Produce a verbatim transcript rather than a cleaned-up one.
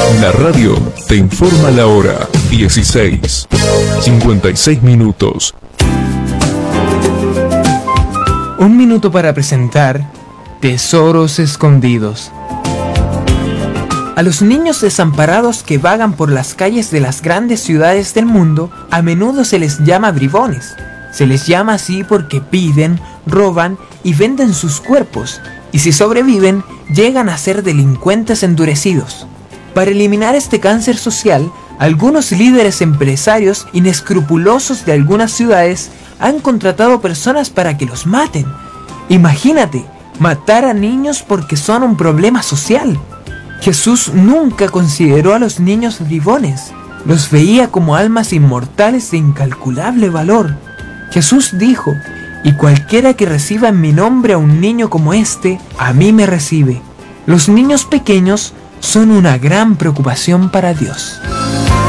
La radio te informa la hora dieciséis, cincuenta y seis minutos. Un minuto para presentar Tesoros Escondidos. A los niños desamparados que vagan por las calles de las grandes ciudades del mundo, a menudo se les llama bribones. Se les llama así porque piden, roban y venden sus cuerpos, y si sobreviven, llegan a ser delincuentes endurecidos. Para eliminar este cáncer social, algunos líderes empresarios inescrupulosos de algunas ciudades han contratado personas para que los maten. Imagínate, matar a niños porque son un problema social. Jesús nunca consideró a los niños bribones, los veía como almas inmortales de incalculable valor. Jesús dijo: y cualquiera que reciba en mi nombre a un niño como este, a mí me recibe. Los niños pequeños son una gran preocupación para Dios.